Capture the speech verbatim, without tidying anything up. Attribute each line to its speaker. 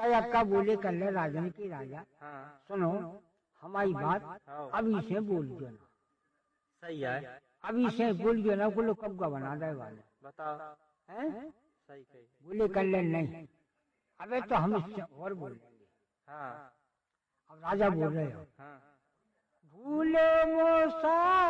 Speaker 1: तय अक्का बोले कर ले राजन की राजा,
Speaker 2: हाँ
Speaker 1: सुनो हमारी बात, अभी से बोल जो ना।
Speaker 2: सही है,
Speaker 1: अभी से बोल जो ना, बोलो कब का बना दे वाले,
Speaker 2: बताओ।
Speaker 1: हैं?
Speaker 2: सही कही।
Speaker 1: बोले कर ले नहीं, अबे तो हम इससे और बोलेंगे।
Speaker 2: हाँ
Speaker 1: अब राजा बोल रहे हो,
Speaker 2: हाँ
Speaker 1: भूले मोसा